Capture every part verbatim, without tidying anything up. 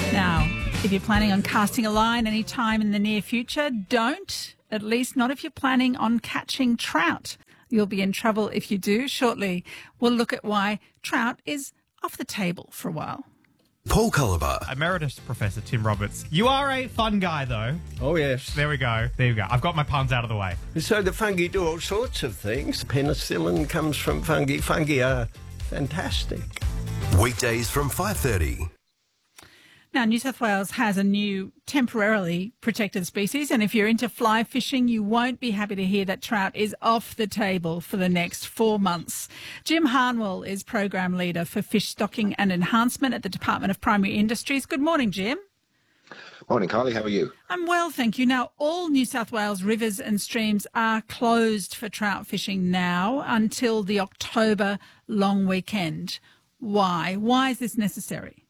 Now, if you're planning on casting a line any time in the near future, don't, at least not if you're planning on catching trout. You'll be in trouble if you do. Shortly, we'll look at why trout is off the table for a while. Paul Culliver. Emeritus Professor Tim Roberts. You are a fun guy, though. Oh, yes. There we go. There you go. I've got my puns out of the way. So the fungi do all sorts of things. Penicillin comes from fungi. Fungi are fantastic. Weekdays from five thirty. Now, New South Wales has a new temporarily protected species, and if you're into fly fishing, you won't be happy to hear that trout is off the table for the next four months. Jim Harnwell is Program Leader for Fish Stocking and Enhancement at the Department of Primary Industries. Good morning, Jim. Morning, Kylie. How are you? I'm well, thank you. Now, all New South Wales rivers and streams are closed for trout fishing now until the October long weekend. Why? Why is this necessary?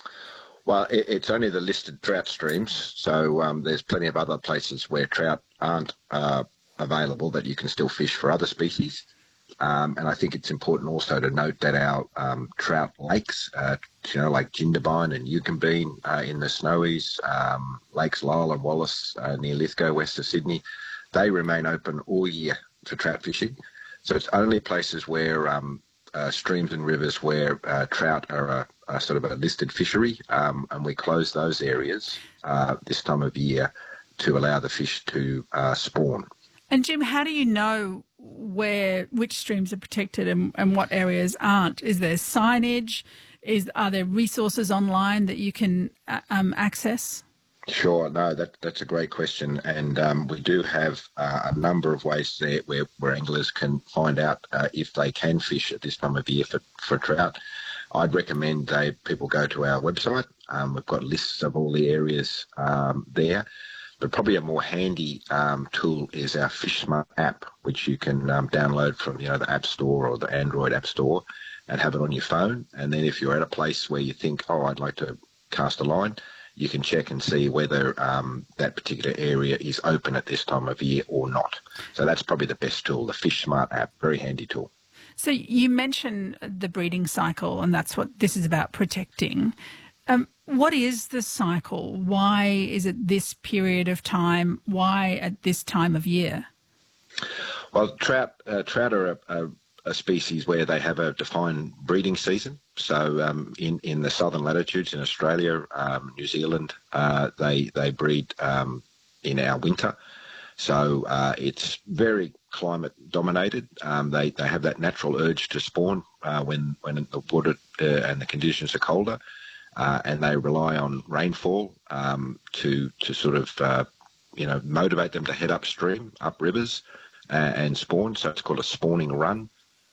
Well, it, it's only the listed trout streams, so um, there's plenty of other places where trout aren't uh, available that you can still fish for other species. Um, and I think it's important also to note that our um, trout lakes, uh, you know, like Jindabyne and Yukonbean uh, in the Snowies, um, Lakes Lyell and Wallace uh, near Lithgow, west of Sydney, they remain open all year for trout fishing. So it's only places where um, uh, streams and rivers where uh, trout are a, a sort of a listed fishery, um, and we close those areas uh, this time of year to allow the fish to uh, spawn. And Jim, how do you know where which streams are protected and, and what areas aren't? Is there signage? Is are there resources online that you can uh, um, access? Sure, no, that that's a great question, and um, we do have uh, a number of ways there where, where anglers can find out uh, if they can fish at this time of year for, for trout. I'd recommend they people go to our website. Um, we've got lists of all the areas um, there. But probably a more handy um, tool is our FishSmart app, which you can um, download from you know the App Store or the Android App Store and have it on your phone. And then if you're at a place where you think, oh, I'd like to cast a line, you can check and see whether um, that particular area is open at this time of year or not. So that's probably the best tool, the FishSmart app, very handy tool. So you mentioned the breeding cycle, and that's what this is about, protecting. Um, what is the cycle? Why is it this period of time? Why at this time of year? Well, trout uh, trout are a, a, a species where they have a defined breeding season. So um, in, in the southern latitudes in Australia, um, New Zealand, uh, they, they breed um, in our winter. So uh, it's very climate dominated. Um, they, they have that natural urge to spawn uh, when, when the water uh, and the conditions are colder. Uh, and they rely on rainfall um, to to sort of uh, you know motivate them to head upstream, up rivers, uh, and spawn. So it's called a spawning run.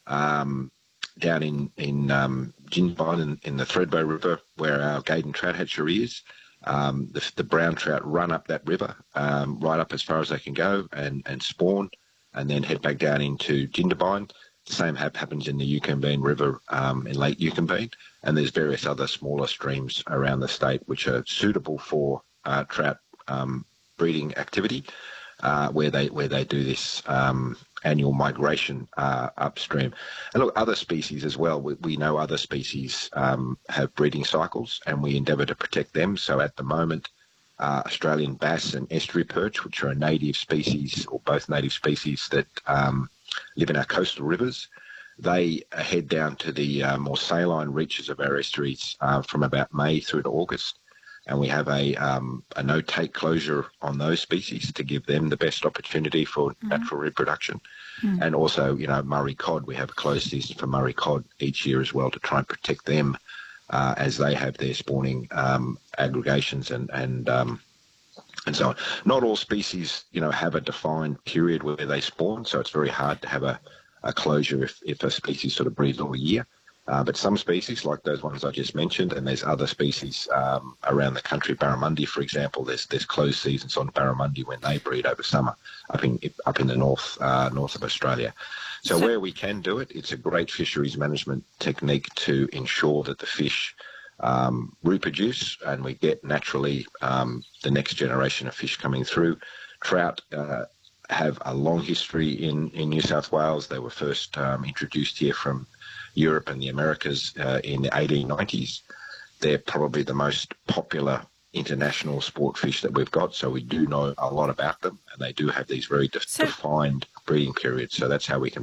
Um, down in in um, Jindabyne in, in the Thredbo River, where our Gaydon trout hatchery is, um, the, the brown trout run up that river, um, right up as far as they can go, and, and spawn, and then head back down into Jindabyne. The same happens in the Yukonbean River um, in Lake Yukonbean, and there's various other smaller streams around the state which are suitable for uh, trout um, breeding activity, uh, where they where they do this um, annual migration uh, upstream. And look, other species as well. We, we know other species um, have breeding cycles, and we endeavour to protect them. So at the moment, uh, Australian bass and estuary perch, which are a native species, or both native species that um, live in our coastal rivers, they head down to the uh, more saline reaches of our estuaries uh, from about May through to August, and we have a, um, a no-take closure on those species to give them the best opportunity for mm. natural reproduction. Mm. And also, you know, Murray cod, we have a closed season for Murray cod each year as well to try and protect them uh, as they have their spawning um, aggregations and, and um, and so on. Not all species, you know, have a defined period where they spawn, so it's very hard to have a, a closure if, if a species sort of breeds all year. Uh, but some species, like those ones I just mentioned, and there's other species um, around the country, barramundi, for example, there's there's closed seasons on barramundi when they breed over summer up in up in the north uh, north of Australia. So, so where we can do it, it's a great fisheries management technique to ensure that the fish Um, reproduce and we get naturally um, the next generation of fish coming through. Trout uh, have a long history in, in New South Wales. They were first um, introduced here from Europe and the Americas uh, in the eighteen nineties. they're probably the most popular international sport fish that we've got, so we do know a lot about them, and they do have these very de- So- defined breeding periods, so that's how we can